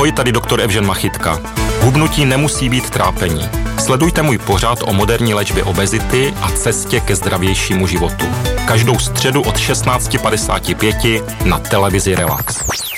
Ahoj, tady doktor Evžen Machytka. Hubnutí nemusí být trápení. Sledujte můj pořad o moderní léčbě obezity a cestě ke zdravějšímu životu. Každou středu od 16:55 na televizi Relax.